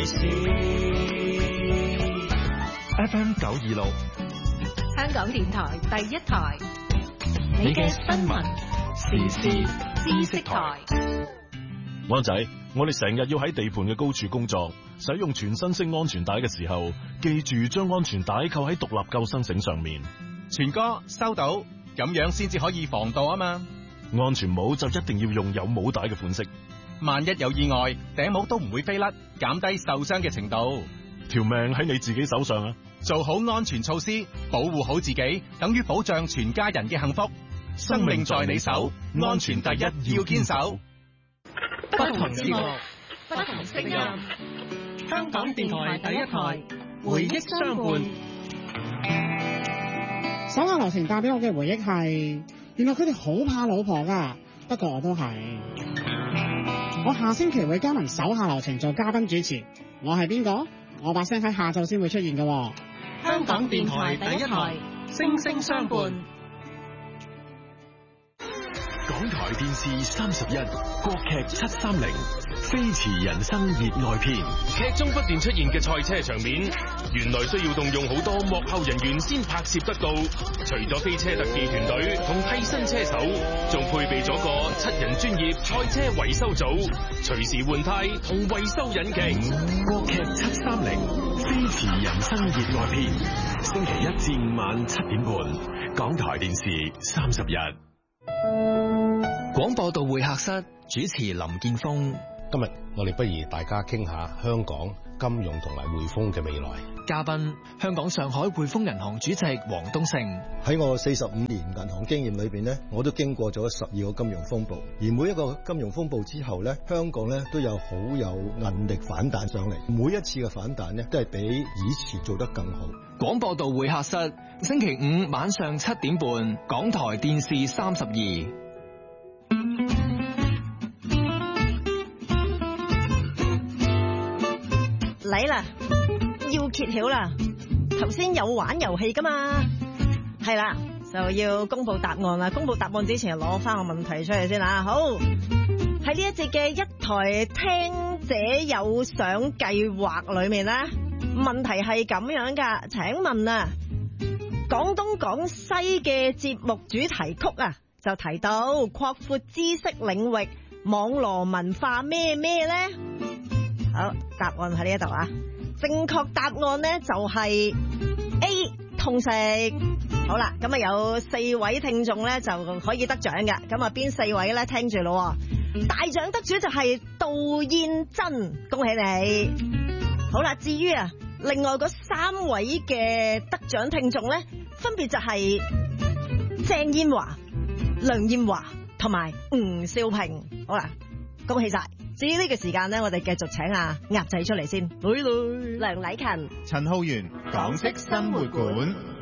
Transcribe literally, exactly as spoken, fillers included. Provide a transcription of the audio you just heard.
事。 F M 九二六， 香港電台第一台，你嘅新聞時事知識台。 安仔，我哋成日要喺地盤嘅高處工作，使用全身式安全帶嘅時候，記住將安全帶扣喺獨立救生繩上面。 全哥收到，咁樣先至可以防盜啊嘛。 安全帽就一定要用有帽帶嘅款式， 萬一有意外，頂帽都唔會飛甩，減低受傷嘅程度。 條命喺你自己手上啊！ 做好安全措施，保護好自己，等於保障全家人嘅幸福。生命在你手，安全第一，要堅守。 不同節目，不同聲音。香港電台第一台，回憶相伴。 手下留情帶俾我嘅回憶係，原來佢哋好怕老婆噶，不過我都係。我下星期會加盟手下留情做嘉賓主持，我係邊個？我把聲喺下晝先會出現嘅。 香港電台第一台，聲聲相伴。 港台電視三十一，國劇七三零，飛馳人生熱愛篇。 劇中不斷出現嘅賽車場面，原來需要動用好多幕後人員先拍攝得到。除咗飛車特技團隊同替身車手，仲配備咗個七人專業賽車維修組，隨時換胎同維修引擎。 國劇七三零，飛馳人生熱愛篇，星期一至五晚七點半，港台電視三十一。 廣播道會客室主持林建峰。 今日我哋不如大家傾下香港金融同埋匯豐嘅未來。 嘉賓香港上海匯豐銀行主席黃東勝。 喺我四十五年銀行經驗裏邊呢，我都經過咗十二個金融風暴，而每一個金融風暴之後呢，香港呢都有好有韌力反彈上嚟。每一次嘅反彈呢，都係比以前做得更好。 廣播道會客室星期五晚上七點半，港台電視三十二。 嚟啦，要揭曉啦！頭先有玩遊戲噶嘛？係啦，就要公布答案啦。公布答案之前，攞翻個問題出嚟先啦。好，喺呢一節嘅一台聽者有賞計劃裏面咧，問題係咁樣噶，請問啊，廣東廣西嘅節目主題曲啊，就提到擴闊知識領域、網絡文化咩咩咧？好，答案喺呢一度啊！正確答案呢就係 A 通識。好啦，咁啊有四位聽眾呢就可以得獎嘅，咁啊邊四位呢？聽住咯，大獎得主就係杜燕珍，恭喜你！好啦，至於啊另外嗰三位嘅得獎聽眾呢，分別就係鄭燕華、梁燕華同埋吳少平。好啦，恭喜晒！至於呢個時間呢，我哋繼續請阿鴨仔出嚟先。女女梁禮勤、 陳浩源，港式生活館。